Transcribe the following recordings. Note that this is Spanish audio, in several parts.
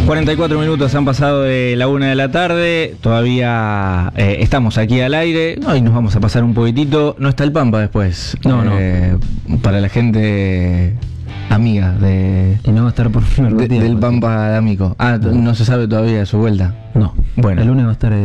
44 minutos han pasado de la 1 de la tarde, todavía estamos aquí al aire, y nos vamos a pasar un poquitito. No está el Pampa después. No. Para la gente amiga y no va a estar por del Pampa de Amico. No se sabe todavía de su vuelta. No. Bueno. El lunes va a estar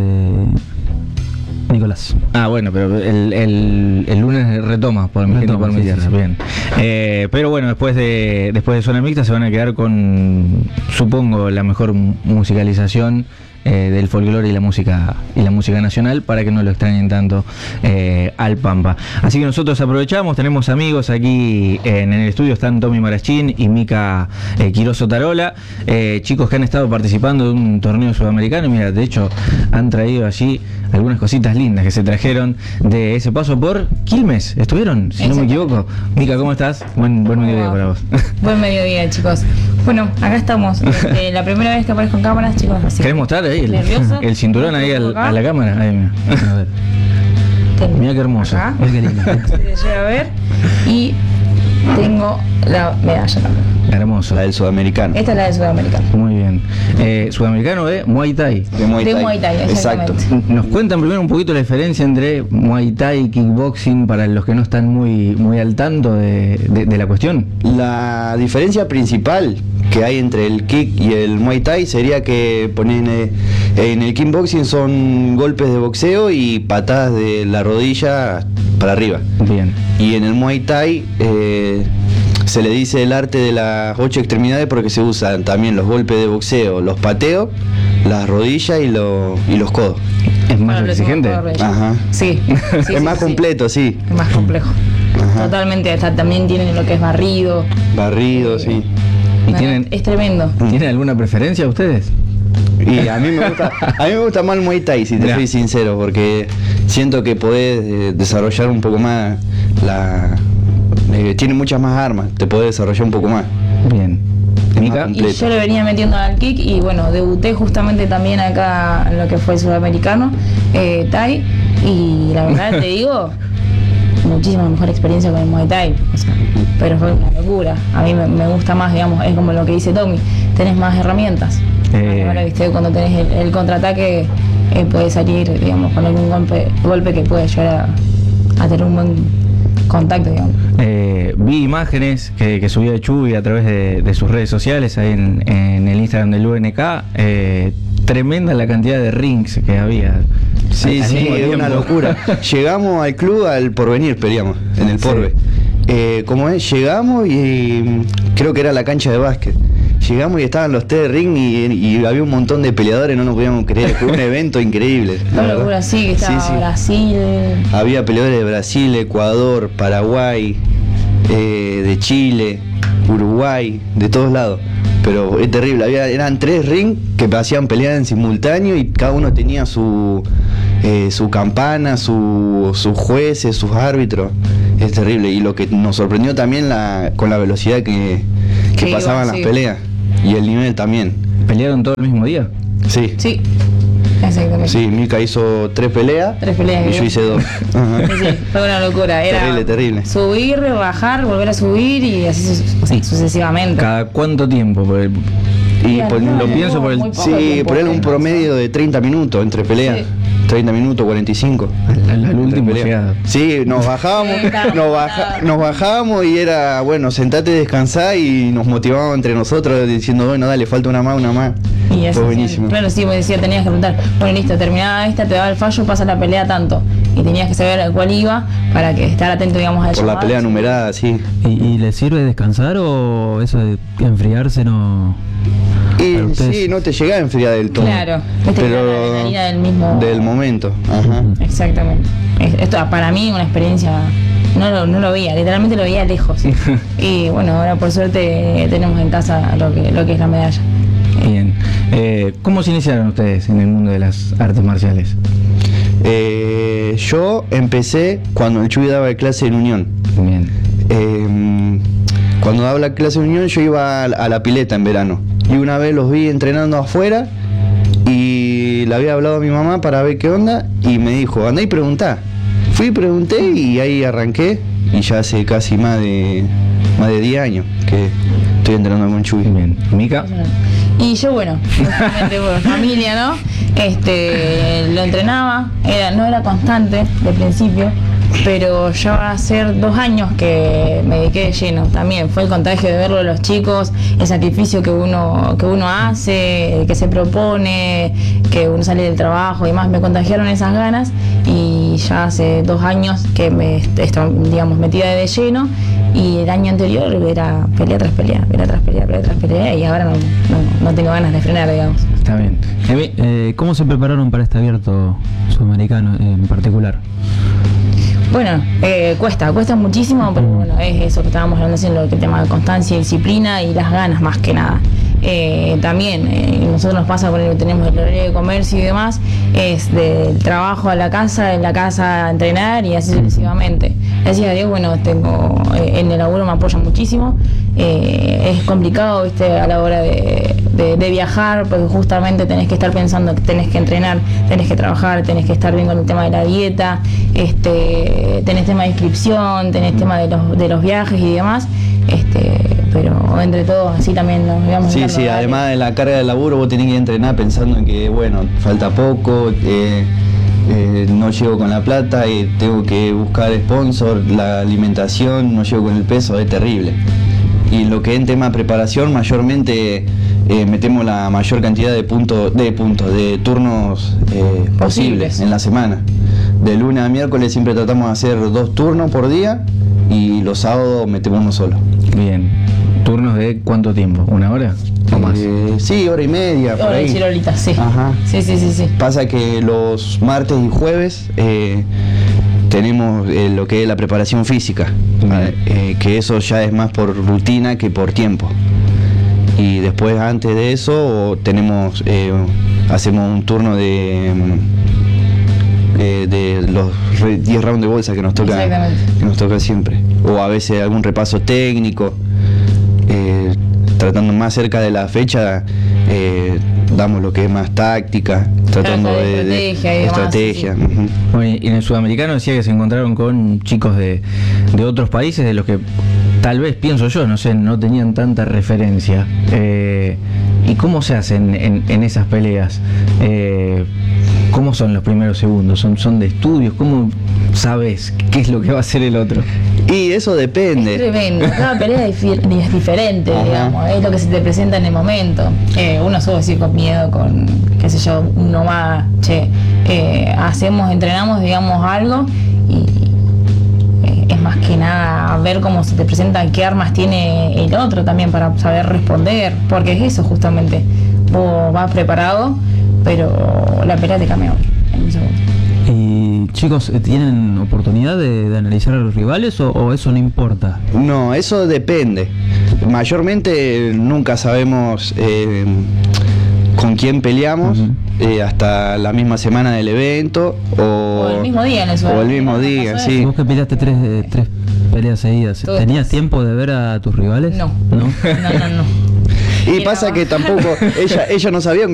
Nicolás. Bueno, pero el lunes retoma por mi tierra. Sí. Bien. Pero bueno, después de Zona Mixta se van a quedar con, supongo, la mejor musicalización del folclore y la música nacional, para que no lo extrañen tanto al Pampa. Así que nosotros aprovechamos, tenemos amigos aquí en el estudio, están Tommy Marachín y Mica Quiroso Tarola, chicos que han estado participando de un torneo sudamericano. Mira, de hecho han traído allí algunas cositas lindas que se trajeron de ese paso por Quilmes. ¿Estuvieron? Si no me equivoco. Mica, ¿cómo estás? Buen mediodía para vos. Buen mediodía, chicos. Bueno, acá estamos. La primera vez que aparezco en cámaras, chicos. ¿Querés mostrar ahí el cinturón ahí a la cámara? Ahí, mira. A ver. Mira qué hermoso. Mira qué lindo. Se llega a ver. Y tengo la medalla también. Hermoso. La del sudamericano. Esta es la del sudamericano. Muy bien. Sudamericano de Muay Thai. De Muay Thai, exacto. Nos cuentan primero un poquito la diferencia entre Muay Thai y kickboxing para los que no están muy al tanto de la cuestión. La diferencia principal que hay entre el kick y el Muay Thai sería que en el kickboxing son golpes de boxeo y patadas de la rodilla para arriba. Bien. Y en el Muay Thai se le dice el arte de las 8 extremidades porque se usan también los golpes de boxeo, los pateos, las rodillas y los codos. ¿Es más exigente? Ajá. Sí. Es más completo, sí. Es más complejo. Ajá. Totalmente. También tienen lo que es barrido. Barrido, sí. Es tremendo. ¿Tienen alguna preferencia ustedes? Y a mí me gusta más el Muay Thai, si te soy sincero, porque siento que podés desarrollar un poco más tiene muchas más armas, te podés desarrollar un poco más. Bien. Y yo le venía metiendo al kick y bueno, debuté justamente también acá en lo que fue el sudamericano, Thai, y la verdad te digo, muchísima mejor experiencia con el Muay Thai, pero fue una locura. A mí me gusta más, digamos, es como lo que dice Tommy, tenés más herramientas. Ahora, viste, cuando tenés el contraataque, podés salir, digamos, con algún golpe que puede llegar a tener un buen contacto, digamos. Vi imágenes que subía Chuy a través de sus redes sociales, ahí en el Instagram del UNK. Tremenda la cantidad de rings que había. Sí, es una locura. Llegamos al club, al Porvenir, peleamos, en el Porve. Como es, llegamos y creo que era la cancha de básquet. Llegamos y estaban los T de ring y había un montón de peleadores, no nos podíamos creer. Fue un evento increíble. Una locura, sí, que estaba Brasil. Había peleadores de Brasil, Ecuador, Paraguay, de Chile, Uruguay, de todos lados. Pero es terrible, eran 3 rings que hacían peleas en simultáneo y cada uno tenía su campana, sus jueces, sus árbitros. Es terrible. Y lo que nos sorprendió también con la velocidad que pasaban las peleas. Y el nivel también. ¿Pelearon todo el mismo día? Sí. Sí, exactamente. Sí, Mica hizo 3 peleas. Y yo hice 2. Sí, fue una locura. Era terrible. Subir, bajar, volver a subir y así sucesivamente. ¿Cada cuánto tiempo? Lo pienso por el... Sí, por él un promedio de 30 minutos entre peleas. Sí. 30 minutos, 45. Al último llegado. Sí, nos bajábamos y era, bueno, sentate, descansá y nos motivábamos entre nosotros diciendo, bueno, dale, falta una más. Y eso fue buenísimo. Claro, sí, me decía, tenías que preguntar, bueno, listo, terminada esta, te daba el fallo, pasa la pelea tanto. Y tenías que saber a cuál iba para que estar atento, digamos, al por la pelea numerada, sí. ¿Y le sirve descansar o eso de enfriarse no...? Y sí, no te llega a enfriar del todo. Claro, pero del momento. Ajá. Exactamente. Esto para mí una experiencia, no lo veía, literalmente lo veía lejos. Y bueno, ahora por suerte tenemos en casa lo que es la medalla. Bien. ¿Cómo se iniciaron ustedes en el mundo de las artes marciales? Yo empecé cuando el Chuy daba clase en Unión. Bien. Cuando daba la clase en Unión yo iba a la pileta en verano. Y una vez los vi entrenando afuera y le había hablado a mi mamá para ver qué onda y me dijo, andá y preguntá. Fui y pregunté y ahí arranqué y ya hace casi más de 10 años Estoy entrenando con Chuy. Bien. Mica. Y yo, bueno, justamente por familia, ¿no? Lo entrenaba, no era constante de principio, pero ya va a ser 2 años que me dediqué de lleno. También fue el contagio de verlo a los chicos, el sacrificio que uno hace, que se propone, que uno sale del trabajo y demás. Me contagiaron esas ganas y ya hace 2 años que me estoy, digamos, metida de lleno. Y el año anterior era pelea tras pelea, y ahora no tengo ganas de frenar, digamos. Está bien. ¿Cómo se prepararon para este abierto sudamericano en particular? Bueno, cuesta muchísimo, pero bueno, es eso que estábamos hablando, haciendo el tema de constancia, disciplina y las ganas más que nada. También nosotros nos pasa, tenemos el horario de comercio y demás, es del trabajo a la casa, de la casa a entrenar y así sucesivamente. Gracias a Dios, bueno, tengo en el laburo me apoyan muchísimo. Es complicado, ¿viste? A la hora de viajar, porque justamente tenés que estar pensando que tenés que entrenar, tenés que trabajar, tenés que estar bien con el tema de la dieta, tenés tema de inscripción, tenés tema de los viajes y demás. Pero entre todos así también nos vamos. Sí, además de la carga del laburo vos tenés que entrenar pensando en que bueno, falta poco, no llego con la plata y tengo que buscar sponsor, la alimentación, no llego con el peso, es terrible. Y lo que en tema preparación mayormente metemos la mayor cantidad de turnos posibles en la semana. De lunes a miércoles siempre tratamos de hacer 2 turnos por día y los sábados metemos uno solo. Bien. ¿Turnos de cuánto tiempo? ¿1 hora o más? Sí, 1 hora y media, por ahí. Chirolita, sí. Ajá. Sí. Pasa que los martes y jueves tenemos lo que es la preparación física, que eso ya es más por rutina que por tiempo. Y después, antes de eso, hacemos un turno de los 10 rounds de bolsa que nos toca siempre, o a veces algún repaso técnico, tratando más cerca de la fecha, damos lo que es más táctica, tratando de estrategia. Sí. Uh-huh. Bueno, y en el sudamericano decía que se encontraron con chicos de otros países de los que tal vez, pienso yo, no sé, no tenían tanta referencia. ¿Y cómo se hacen en esas peleas? ¿Cómo son los primeros segundos? ¿Son de estudios? ¿Cómo sabes qué es lo que va a hacer el otro? Y eso depende. Es tremendo, cada pelea es diferente, Ajá. digamos, es lo que se te presenta en el momento. Uno suele decir con miedo, con, qué sé yo, uno va, entrenamos, digamos, algo y es más que nada ver cómo se te presenta, qué armas tiene el otro también para saber responder, porque es eso justamente, vos vas preparado, pero la pelea te cambia en un segundo. Y chicos, ¿tienen oportunidad de analizar a los rivales o eso no importa? No, eso depende. Mayormente nunca sabemos con quién peleamos, hasta la misma semana del evento o el mismo día en el o el mismo día, sí. Vos que peleaste tres peleas seguidas, ¿tenías tiempo de ver a tus rivales? No. ¿No? No. Y pasa que tampoco, ella no sabía